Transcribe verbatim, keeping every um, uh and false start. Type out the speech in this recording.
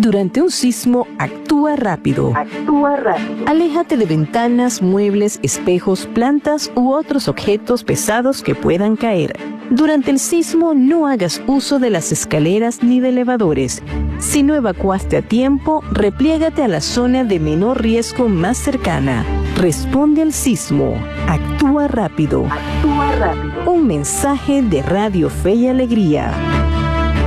Durante un sismo, actúa rápido. Actúa rápido. Aléjate de ventanas, muebles, espejos, plantas u otros objetos pesados que puedan caer. Durante el sismo, no hagas uso de las escaleras ni de elevadores. Si no evacuaste a tiempo, repliégate a la zona de menor riesgo más cercana. Responde al sismo. Actúa rápido. Actúa rápido. Un mensaje de Radio Fe y Alegría.